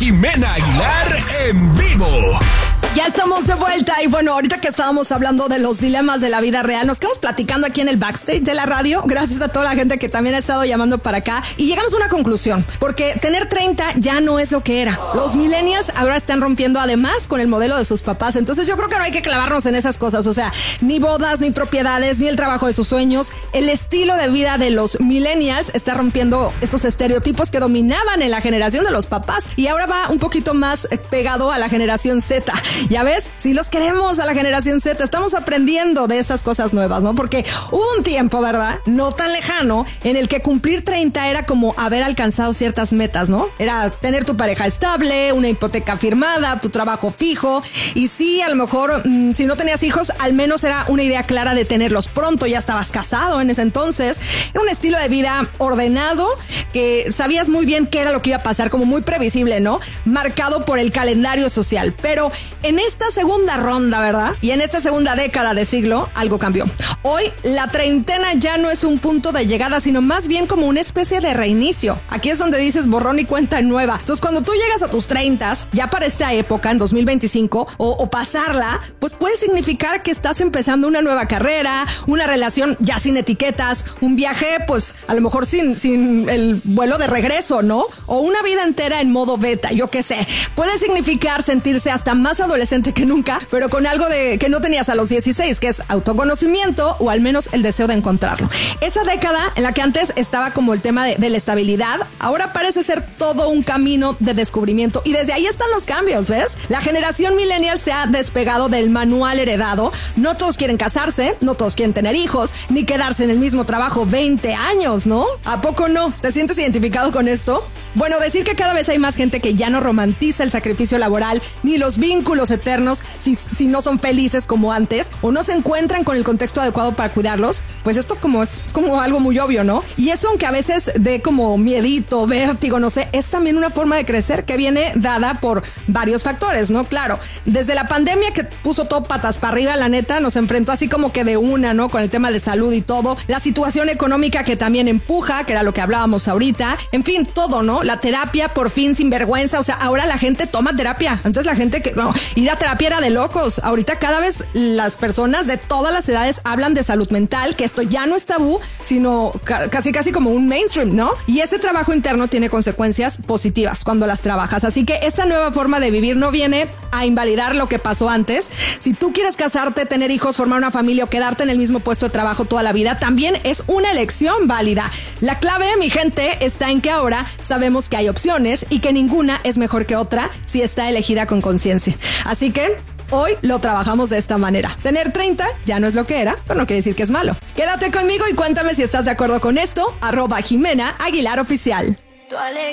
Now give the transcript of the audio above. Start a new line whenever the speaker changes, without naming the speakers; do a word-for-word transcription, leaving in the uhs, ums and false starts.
Jimena Aguilar en vivo.
Ya estamos de vuelta y bueno, ahorita que estábamos hablando de los dilemas de la vida real, nos quedamos platicando aquí en el backstage de la radio, gracias a toda la gente que también ha estado llamando para acá y llegamos a una conclusión, porque tener treinta ya no es lo que era. Los millennials ahora están rompiendo además con el modelo de sus papás, entonces yo creo que no hay que clavarnos en esas cosas, o sea, ni bodas, ni propiedades, ni el trabajo de sus sueños. El estilo de vida de los millennials está rompiendo esos estereotipos que dominaban en la generación de los papás y ahora va un poquito más pegado a la generación Z. Ya ves, si los queremos a la generación Z, estamos aprendiendo de estas cosas nuevas, ¿no? Porque hubo un tiempo, ¿verdad? No tan lejano, en el que cumplir treinta era como haber alcanzado ciertas metas, ¿no? Era tener tu pareja estable, una hipoteca firmada, tu trabajo fijo. Y sí, a lo mejor, mmm, si no tenías hijos, al menos era una idea clara de tenerlos pronto. Ya estabas casado en ese entonces. Era un estilo de vida ordenado, que sabías muy bien qué era lo que iba a pasar, como muy previsible, ¿no? Marcado por el calendario social. Pero en esta segunda ronda, ¿verdad? Y en esta segunda década de siglo, algo cambió. Hoy, la treintena ya no es un punto de llegada, sino más bien como una especie de reinicio. Aquí es donde dices borrón y cuenta nueva. Entonces, cuando tú llegas a tus treintas, ya para esta época, en dos mil veinticinco, o, o pasarla, pues puede significar que estás empezando una nueva carrera, una relación ya sin etiquetas, un viaje, pues, a lo mejor sin, sin el vuelo de regreso, ¿no? O una vida entera en modo beta, yo qué sé. Puede significar sentirse hasta más adolescente que nunca, pero con algo de que no tenías a los dieciséis, que es autoconocimiento o al menos el deseo de encontrarlo. Esa década en la que antes estaba como el tema de, de la estabilidad, ahora parece ser todo un camino de descubrimiento y desde ahí están los cambios, ¿ves? La generación millennial se ha despegado del manual heredado. No todos quieren casarse, no todos quieren tener hijos, ni quedarse en el mismo trabajo veinte años, ¿no? ¿A poco no? ¿Te sientes identificado con esto? Bueno, decir que cada vez hay más gente que ya no romantiza el sacrificio laboral ni los vínculos eternos si, si no son felices como antes o no se encuentran con el contexto adecuado para cuidarlos, pues esto como es, es como algo muy obvio, ¿no? Y eso, aunque a veces dé como miedito, vértigo, no sé, es también una forma de crecer que viene dada por varios factores, ¿no? Claro, desde la pandemia que puso todo patas para arriba, la neta, nos enfrentó así como que de una, ¿no? Con el tema de salud y todo, la situación económica que también empuja, que era lo que hablábamos ahorita, en fin, todo, ¿no? La terapia por fin sin vergüenza, o sea, ahora la gente toma terapia. Antes la gente que no, ir a terapia era de locos. Ahorita cada vez las personas de todas las edades hablan de salud mental, que esto ya no es tabú, sino ca- casi casi como un mainstream, ¿no? Y ese trabajo interno tiene consecuencias positivas cuando las trabajas. Así que esta nueva forma de vivir no viene a invalidar lo que pasó antes. Si tú quieres casarte, tener hijos, formar una familia o quedarte en el mismo puesto de trabajo toda la vida, también es una elección válida. La clave, mi gente, está en que ahora sabemos que hay opciones y que ninguna es mejor que otra si está elegida con conciencia. Así que hoy lo trabajamos de esta manera. Tener treinta ya no es lo que era, pero no quiere decir que es malo. Quédate conmigo y cuéntame si estás de acuerdo con esto. Arroba Jimena Aguilar Oficial.